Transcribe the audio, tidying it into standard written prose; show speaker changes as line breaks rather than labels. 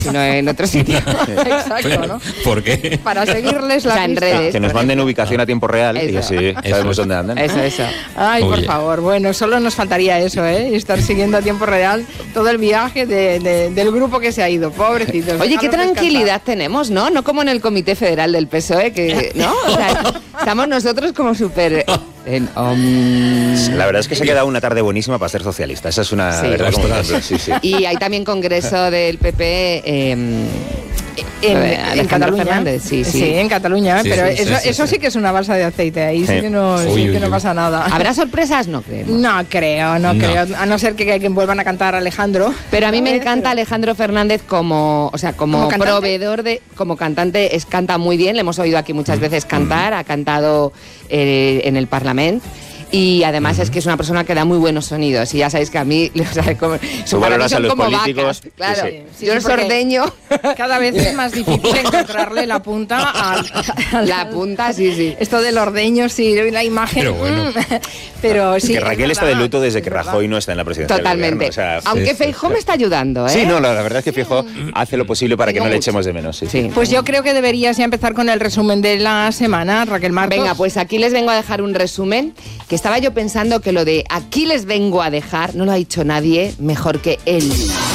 sino en otro sitio.
Exacto, ¿no?
¿Por qué?
Para seguirles la
en
pista.
redes.
Que nos manden ubicación a tiempo real y
Eso.
así sabemos dónde andan.
Eso.
Ay, por
Oye.
favor, bueno, solo nos faltaría eso, ¿eh? Estar siguiendo a tiempo real todo el viaje del grupo que se ha ido, pobrecitos.
Oye, qué
Dejarlos
tranquilidad tenemos, ¿no? No como en el Comité Federal del PSOE, que, ¿no? O sea, estamos nosotros como súper...
La verdad es que se ha quedado una tarde buenísima para ser socialista. Esa es una
Sí.
verdad como
Ostras.
ejemplo. Sí.
Y hay también congreso del PP
En
Alejandro
Cataluña.
Fernández, sí.
en Cataluña,
Sí,
pero
sí,
eso sí que es una balsa de aceite, ahí sí
Sí.
que no,
Uy, uy, uy.
pasa nada.
¿Habrá sorpresas? No creo.
No creo,
No.
a no ser que vuelvan a cantar Alejandro.
Pero a mí me
ver,
encanta
pero-
Alejandro Fernández como
cantante.
proveedor como cantante, canta muy bien, le hemos oído aquí muchas veces cantar, ha cantado en el Parlamento. Y además es que es una persona que da muy buenos sonidos. Y ya sabéis que a mí, o sea, como,
Tú
para mí
valoras a
son
los
como
políticos,
vacas. Claro,
sí,
yo el
porque
sordeño,
Cada vez es más difícil encontrarle la punta
la punta, sí.
Esto del ordeño, sí, la imagen.
Pero bueno.
Pero sí.
Que
es
Raquel está de
verdad,
luto desde
es
que
verdad.
Rajoy no está en la presidencia
Totalmente.
del gobierno. O sea,
Aunque
sí,
Feijóo me está ayudando, ¿eh?
sí, no, la verdad es que Feijóo hace lo posible para que
Tengo
no le
mucho.
echemos de menos. Sí.
Pues yo creo que deberías ya empezar con el resumen de la semana, Raquel Martos.
Venga, pues aquí les vengo a dejar un resumen, que estaba yo pensando que lo de aquí les vengo a dejar no lo ha dicho nadie mejor que él.